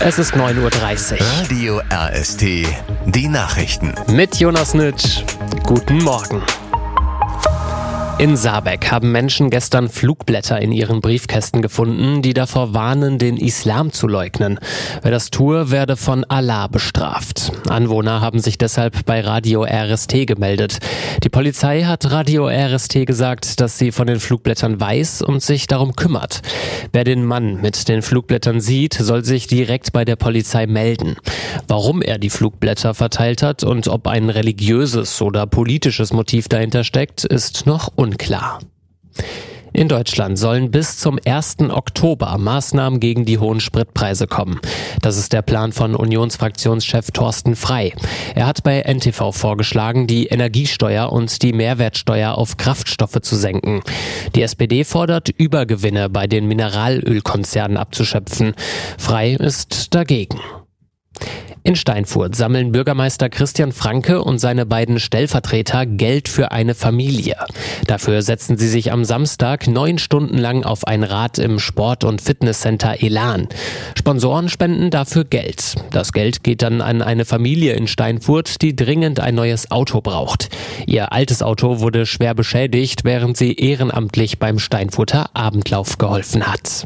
Es ist 9:30 Uhr. Radio RST, die Nachrichten. Mit Jonas Nitsch. Guten Morgen. In Saarbeck haben Menschen gestern Flugblätter in ihren Briefkästen gefunden, die davor warnen, den Islam zu leugnen. Wer das tue, werde von Allah bestraft. Anwohner haben sich deshalb bei Radio RST gemeldet. Die Polizei hat Radio RST gesagt, dass sie von den Flugblättern weiß und sich darum kümmert. Wer den Mann mit den Flugblättern sieht, soll sich direkt bei der Polizei melden. Warum er die Flugblätter verteilt hat und ob ein religiöses oder politisches Motiv dahinter steckt, ist noch unklar. In Deutschland sollen bis zum 1. Oktober Maßnahmen gegen die hohen Spritpreise kommen. Das ist der Plan von Unionsfraktionschef Thorsten Frey. Er hat bei NTV vorgeschlagen, die Energiesteuer und die Mehrwertsteuer auf Kraftstoffe zu senken. Die SPD fordert, Übergewinne bei den Mineralölkonzernen abzuschöpfen. Frey ist dagegen. In Steinfurt sammeln Bürgermeister Christian Franke und seine beiden Stellvertreter Geld für eine Familie. Dafür setzen sie sich am Samstag 9 Stunden lang auf ein Rad im Sport- und Fitnesscenter Elan. Sponsoren spenden dafür Geld. Das Geld geht dann an eine Familie in Steinfurt, die dringend ein neues Auto braucht. Ihr altes Auto wurde schwer beschädigt, während sie ehrenamtlich beim Steinfurter Abendlauf geholfen hat.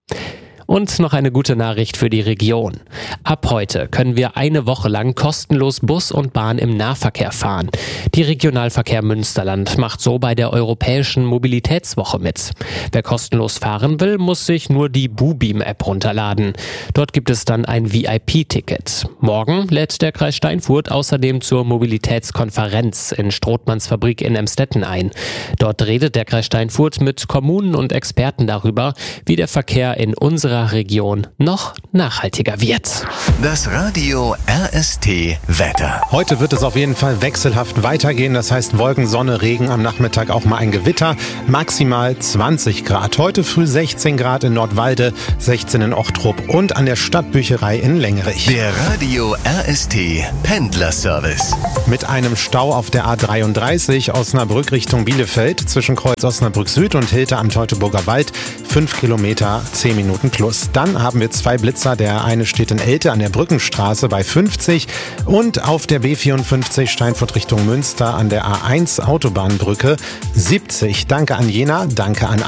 Und noch eine gute Nachricht für die Region. Ab heute können wir eine Woche lang kostenlos Bus und Bahn im Nahverkehr fahren. Die Regionalverkehr Münsterland macht so bei der Europäischen Mobilitätswoche mit. Wer kostenlos fahren will, muss sich nur die Bubeam-App runterladen. Dort gibt es dann ein VIP-Ticket. Morgen lädt der Kreis Steinfurt außerdem zur Mobilitätskonferenz in Strothmanns Fabrik in Emstetten ein. Dort redet der Kreis Steinfurt mit Kommunen und Experten darüber, wie der Verkehr in unserer Region noch nachhaltiger wird. Das Radio RST Wetter. Heute wird es auf jeden Fall wechselhaft weitergehen. Das heißt Wolken, Sonne, Regen, am Nachmittag auch mal ein Gewitter. Maximal 20 Grad. Heute früh 16 Grad in Nordwalde, 16 in Ochtrup und an der Stadtbücherei in Lengerich. Der Radio RST Pendlerservice. Mit einem Stau auf der A33 Osnabrück Richtung Bielefeld zwischen Kreuz Osnabrück Süd und Hilter am Teutoburger Wald. 5 Kilometer, 10 Minuten plus. Dann haben wir 2 Blitzer. Der eine steht in Elte an der Brückenstraße bei 50 und auf der B54 Steinfurt Richtung Münster an der A1 Autobahnbrücke 70. Danke an Jena, danke an